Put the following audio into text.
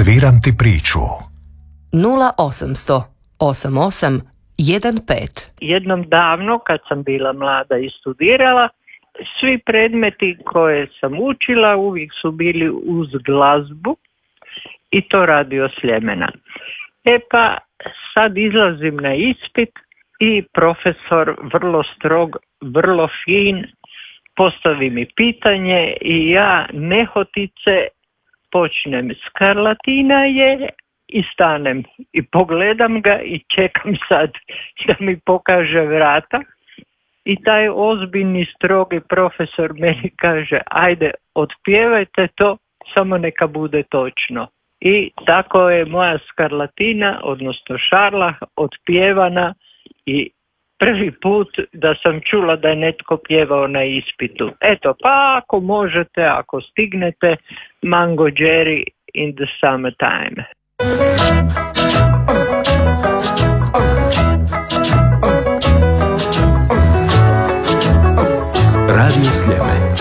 Sviram ti priču. 0800 88 15. Jednom davno, kad sam bila mlada i studirala, svi predmeti koje sam učila uvijek su bili uz glazbu i to radio Sljemena. E pa sad izlazim na ispit i profesor vrlo strog, vrlo fin, postavi mi pitanje i ja nehotice počnem Skarlatina je i stanem i pogledam ga i čekam sad da mi pokaže vrata. I taj ozbiljni, strogi profesor meni kaže, ajde, otpjevajte to, samo neka bude točno. I tako je moja Skarlatina, odnosno Šarlah, otpjevana i prvi put da sam čula da je netko pjevao na ispitu. Eto, pa ako možete, ako stignete, Mango Jerry in the summertime. Radio Sljeme.